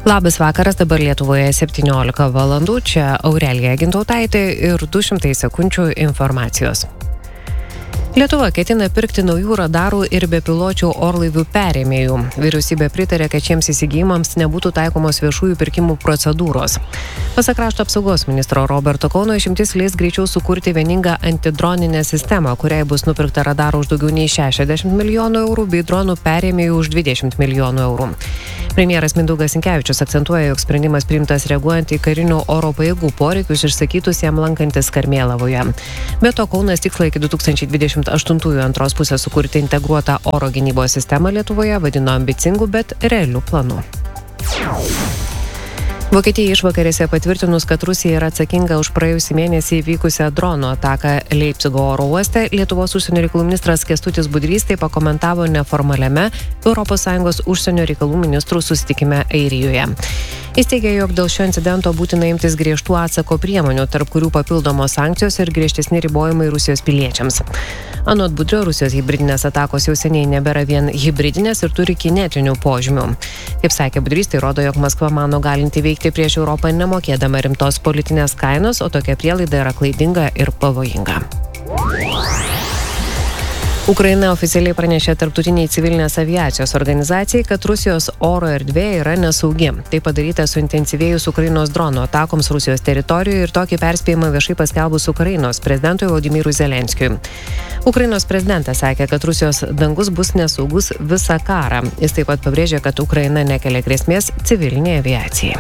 Labas vakaras, dabar Lietuvoje 17 valandų, čia Aurelija Gintautaitė ir 200 sekundžių informacijos. Lietuva ketina pirkti naujų radarų ir bepiločių orlaivių perėmėjų. Vyriausybė pritarė, kad šiems įsigijimams nebūtų taikomos viešųjų pirkimų procedūros. Pasak krašto apsaugos ministro Roberto Kauno, išimtis leis greičiau sukurti vieningą antidroninę sistemą, kuriai bus nupirkta radarų už daugiau nei 60 milijonų eurų bei dronų perėmėjų už 20 milijonų eurų. Premjeras Mindaugas Sinkevičius akcentuoja, jog sprendimas priimtas reaguojant į karinių oro pajėgų poreikius išsakytus jam lankantis Karmėlavoje. Be to, Kaunas tikslą iki 2028 antros pusės sukurti integruotą oro gynybos sistemą Lietuvoje vadino ambicingu, bet realiu planu. Vokietija išvakarėse patvirtinus, kad Rusija yra atsakinga už praėjusį mėnesį įvykusią dronų ataką Leipcigo oro uoste, Lietuvos užsienio reikalų ministras Kęstutis Budrys tai pakomentavo neformaliame ES užsienio reikalų ministrų susitikime Airijoje. Jis teigė, jog dėl šio incidento būtina imtis griežtų atsako priemonių, tarp kurių papildomos sankcijos ir griežtesni ribojimai Rusijos piliečiams. Anot Budrio, Rusijos hibridinės atakos jau seniai nebėra vien hibridinės ir turi kinetinių požymių. Kaip sakė Budrys, tai rodo, jog Maskva mano galinti veikti prieš Europą nemokėdama rimtos politinės kainos, o tokia prielaida yra klaidinga ir pavojinga. Ukraina oficialiai pranešė Tarptautiniai civilinės aviacijos organizacijai, kad Rusijos oro erdvė yra nesaugi. Tai padaryta suintensyvėjus Ukrainos dronų atakoms Rusijos teritorijoje ir tokį perspėjimą viešai paskelbus Ukrainos prezidentui Volodymyrui Zelenskiui. Ukrainos prezidentas sakė, kad Rusijos dangus bus nesaugus visą karą. Jis taip pat pabrėžė, kad Ukraina nekelia grėsmės civiliniai aviacijai.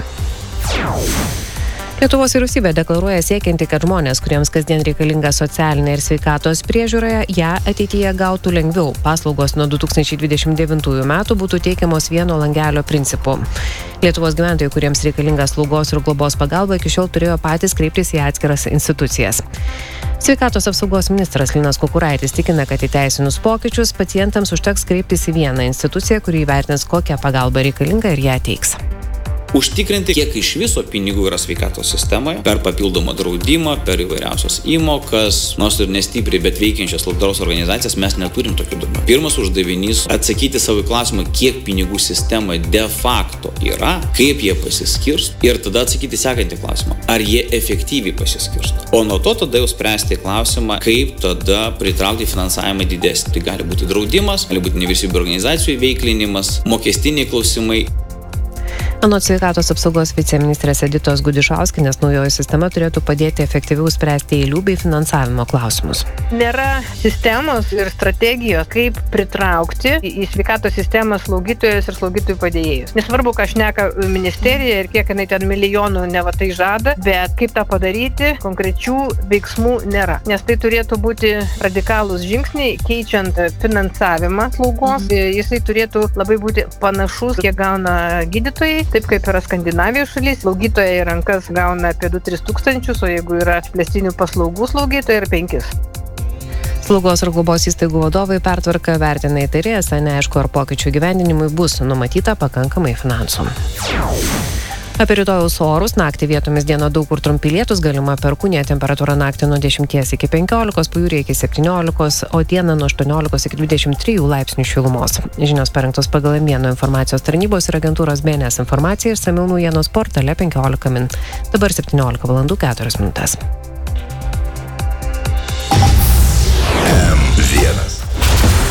Lietuvos vyriausybė deklaruoja siekianti, kad žmonės, kuriems kasdien reikalinga socialinė ir sveikatos priežiūra, ją ateityje gautų lengviau. Paslaugos nuo 2029 metų būtų teikiamos vieno langelio principu. Lietuvos gyventojai, kuriems reikalinga slaugos ir globos pagalba, iki šiol turėjo patys kreiptis į atskiras institucijas. Sveikatos apsaugos ministras Linas Kukuraitis tikina, kad įteisinus pokyčius pacientams užteks kreiptis į vieną instituciją, kuri įvertins, kokia pagalba reikalinga ir ją teiks. Užtikrinti, kiek iš viso pinigų yra sveikatos sistemoje, per papildomą draudimą, per įvairiausias įmokas, nors ir nestipriai, bet veikiančias labdaros organizacijas, mes neturim tokių duomenų. Pirmas uždavinys - atsakyti savo klausimą, kiek pinigų sistemoje de facto yra, kaip jie pasiskirsto ir tada atsakyti sekantį klausimą, ar jie efektyviai pasiskirsto. O nuo to tada jau spręsti klausimą, kaip tada pritraukti finansavimą didesnį. Tai gali būti draudimas, gali būti nevyriausybinių organizacijų įveiklinimas, mokestiniai klausimai. Anot sveikatos apsaugos viceministrės Editos Gudišauskienės, naujoji sistema turėtų padėti efektyviau spręsti eilių bei finansavimo klausimus. Nėra sistemos ir strategijos, kaip pritraukti į sveikatos sistemą slaugytojus ir slaugytojų padėjėjus. Nesvarbu, ką šneka ministerija ir kiek jinai ten milijonų neva tai žada, bet kaip tą padaryti, konkrečių veiksmų nėra. Nes tai turėtų būti radikalūs žingsniai, keičiant finansavimą slaugos. Jisai turėtų labai būti panašus, kiek gauna gydytojai. Taip kaip yra Skandinavijos šalis, slaugytoja į rankas gauna apie 2-3 tūkstančius, o jeigu yra plėstinių paslaugų slaugytoja, ir 5. Slaugos ir globos įstaigų vadovai pertvarką vertina įtariai, esą neaišku, ar pokyčių gyvendinimui bus numatyta pakankamai finansų. Apie rytojaus orus, naktį vietomis dieną daug kur trumpi lietūs, galima perkūnija, temperatūra naktį nuo 10 iki 15, pajūryje iki 17, o dieną nuo 18 iki 23 laipsnių šilumos. Žinios parengtos pagal Mieno informacijos tarnybos ir agentūros BNS informaciją, išsamiau naujienos portale 15 min. Dabar 17 valandų 4 minutės.